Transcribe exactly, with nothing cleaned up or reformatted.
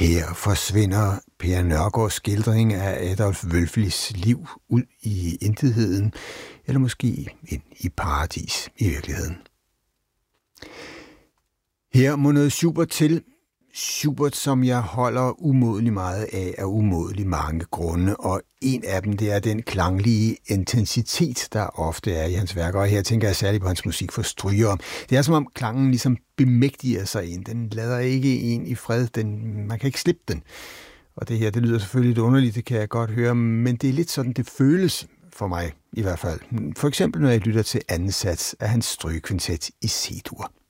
Her forsvinder Per Nørgaards skildring af Adolf Wölflis liv ud i intetheden, eller måske ind i paradis i virkeligheden. Her må noget Schubert til. Schubert, som jeg holder umådelig meget af, af umådelig mange grunde, og en af dem, det er den klanglige intensitet, der ofte er i hans værker, og her tænker jeg særligt på hans musik for strygere. Det er som om klangen ligesom bemægtiger sig en. Den lader ikke en i fred. Den, man kan ikke slippe den. Og det her, det lyder selvfølgelig lidt underligt, det kan jeg godt høre, men det er lidt sådan, det føles for mig i hvert fald. For eksempel, når jeg lytter til anden sats af hans strygekvintet i C-dur.